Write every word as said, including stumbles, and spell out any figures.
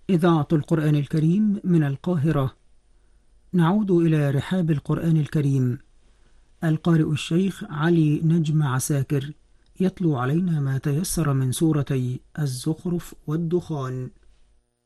إذاعة القرآن الكريم من القاهرة. نعود إلى رحاب القرآن الكريم. القارئ الشيخ علي نجم عساكر يتلو علينا ما تيسر من سورتي الزخرف والدخان.